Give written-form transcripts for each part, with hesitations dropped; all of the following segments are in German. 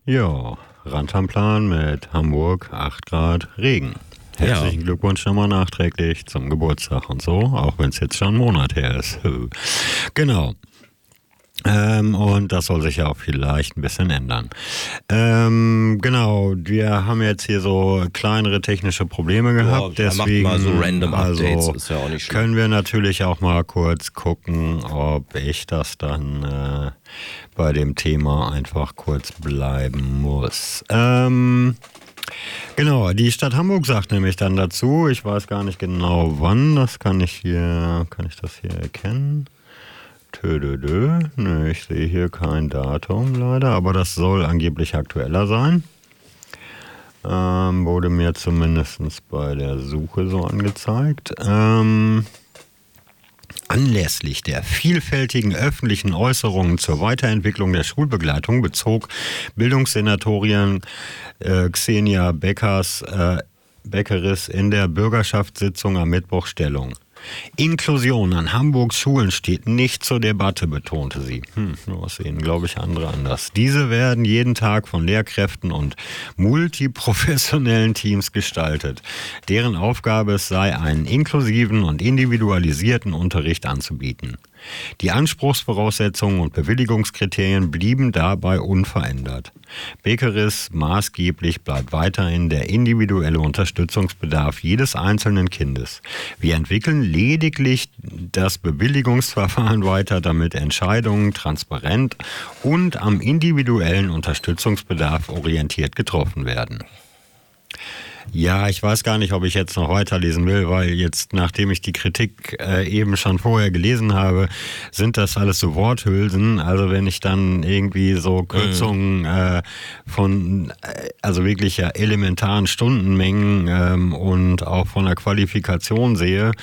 Ja, Rantanplan mit Hamburg, 8 Grad, Regen. Herzlichen Glückwunsch nochmal nachträglich zum Geburtstag und so, auch wenn es jetzt schon ein Monat her ist. Genau. Und das soll sich ja auch vielleicht ein bisschen ändern. Genau, wir haben jetzt hier so kleinere technische Probleme gehabt. Deswegen macht mal so random Updates, ist ja auch nicht schlimm. Können wir natürlich auch mal kurz gucken, ob ich das dann bei dem Thema einfach kurz bleiben muss. Genau, die Stadt Hamburg sagt nämlich dann dazu, ich weiß gar nicht genau wann, kann ich das hier erkennen? Ne, ich sehe hier kein Datum leider, aber das soll angeblich aktueller sein. Wurde mir zumindest bei der Suche so angezeigt. Anlässlich der vielfältigen öffentlichen Äußerungen zur Weiterentwicklung der Schulbegleitung bezog Bildungssenatorin Xenia Beckeris in der Bürgerschaftssitzung am Mittwoch Stellung. Inklusion an Hamburgs Schulen steht nicht zur Debatte, betonte sie. Das sehen, glaube ich, andere anders. Diese werden jeden Tag von Lehrkräften und multiprofessionellen Teams gestaltet. Deren Aufgabe es sei, einen inklusiven und individualisierten Unterricht anzubieten. Die Anspruchsvoraussetzungen und Bewilligungskriterien blieben dabei unverändert. Beckeris maßgeblich bleibt weiterhin der individuelle Unterstützungsbedarf jedes einzelnen Kindes. Wir entwickeln lediglich das Bewilligungsverfahren weiter, damit Entscheidungen transparent und am individuellen Unterstützungsbedarf orientiert getroffen werden. Ja, ich weiß gar nicht, ob ich jetzt noch weiterlesen will, weil jetzt, nachdem ich die Kritik eben schon vorher gelesen habe, sind das alles so Worthülsen. Also wenn ich dann irgendwie so Kürzungen von, also wirklich ja elementaren Stundenmengen und auch von der Qualifikation sehe,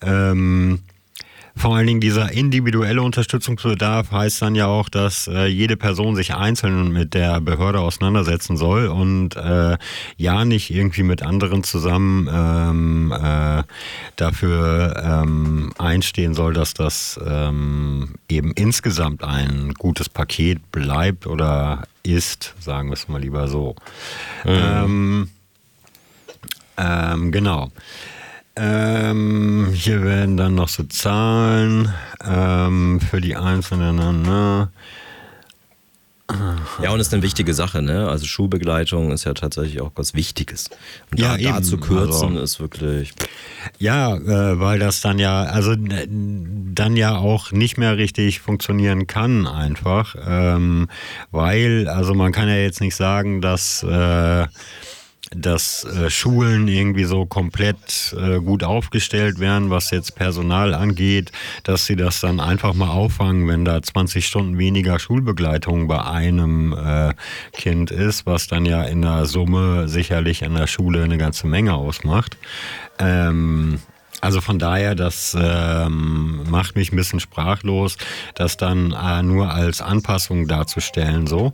vor allen Dingen dieser individuelle Unterstützungsbedarf heißt dann ja auch, dass jede Person sich einzeln mit der Behörde auseinandersetzen soll und ja nicht irgendwie mit anderen zusammen dafür einstehen soll, dass das eben insgesamt ein gutes Paket bleibt oder ist, sagen wir es mal lieber so. Genau. Hier werden dann noch so Zahlen für die Einzelnen. Ne? Ja, und das ist eine wichtige Sache, ne? Also Schulbegleitung ist ja tatsächlich auch was Wichtiges. Und ja, da zu kürzen ist wirklich... Ja, weil das dann ja, also dann ja auch nicht mehr richtig funktionieren kann einfach. Weil, also man kann ja jetzt nicht sagen, dass Schulen irgendwie so komplett gut aufgestellt werden, was jetzt Personal angeht, dass sie das dann einfach mal auffangen, wenn da 20 Stunden weniger Schulbegleitung bei einem Kind ist, was dann ja in der Summe sicherlich in der Schule eine ganze Menge ausmacht. Also von daher, das macht mich ein bisschen sprachlos, das dann nur als Anpassung darzustellen so.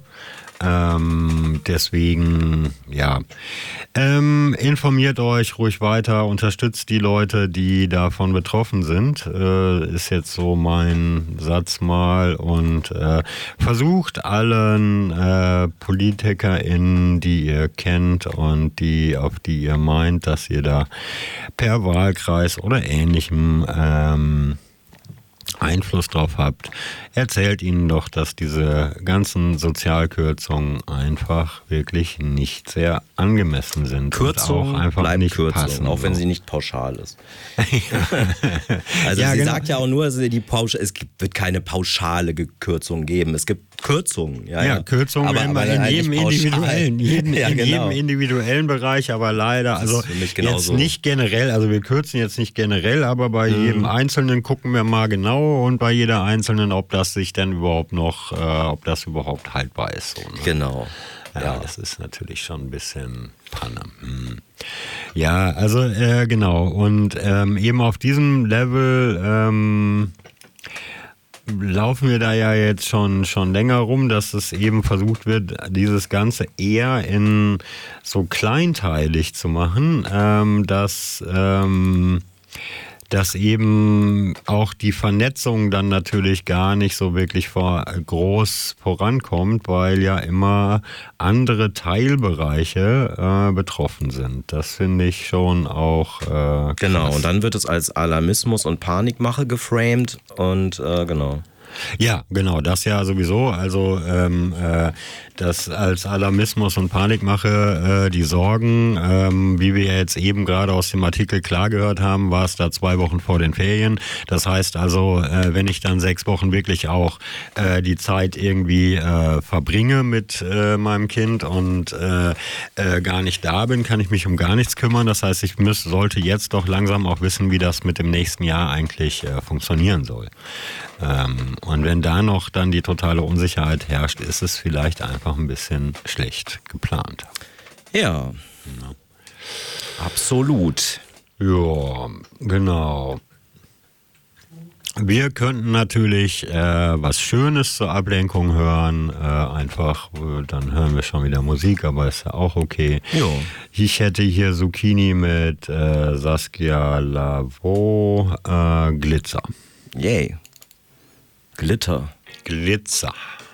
Deswegen, ja, informiert euch ruhig weiter, unterstützt die Leute, die davon betroffen sind, ist jetzt so mein Satz mal, und versucht allen PolitikerInnen, die ihr kennt und auf die ihr meint, dass ihr da per Wahlkreis oder ähnlichem Einfluss drauf habt, erzählt ihnen doch, dass diese ganzen Sozialkürzungen einfach wirklich nicht sehr angemessen sind. Kürzung und auch einfach bleibt nicht Kürzung, passen, auch wenn so. sie nicht pauschal ist. Also Ja, sie genau. sagt ja auch nur, es wird keine pauschale Kürzung geben. Es gibt Kürzungen. Ja, Kürzungen aber immer in jedem individuellen, individuellen Bereich, aber leider, also jetzt nicht generell, also wir kürzen jetzt nicht generell, aber bei jedem Einzelnen gucken wir mal genau und bei jeder Einzelnen, ob das sich denn überhaupt noch, ob das überhaupt haltbar ist. So, ne? Genau. Ja, das ist natürlich schon ein bisschen Panne. Ja, also genau. Und eben auf diesem Level laufen wir da ja jetzt schon länger rum, dass es eben versucht wird, dieses Ganze eher in so kleinteilig zu machen, dass dass eben auch die Vernetzung dann natürlich gar nicht so wirklich groß vorankommt, weil ja immer andere Teilbereiche betroffen sind. Das finde ich schon auch Genau, krass. und dann wird es als Alarmismus und Panikmache geframed und genau. Ja, genau, das ja sowieso. Also das als Alarmismus und Panikmache, die Sorgen, wie wir jetzt eben gerade aus dem Artikel klar gehört haben, war es da 2 Wochen vor den Ferien. Das heißt also, wenn ich dann 6 Wochen wirklich auch die Zeit irgendwie verbringe mit meinem Kind und gar nicht da bin, kann ich mich um gar nichts kümmern. Das heißt, ich sollte jetzt doch langsam auch wissen, wie das mit dem nächsten Jahr eigentlich funktionieren soll. Und wenn da noch dann die totale Unsicherheit herrscht, ist es vielleicht einfach ein bisschen schlecht geplant. Ja, absolut. Ja, genau. Wir könnten natürlich was Schönes zur Ablenkung hören. Dann hören wir schon wieder Musik, aber ist ja auch okay. Jo. Ich hätte hier Zucchini mit Saskia Lavo, Glitzer. Yay. Glitter. Glitzer.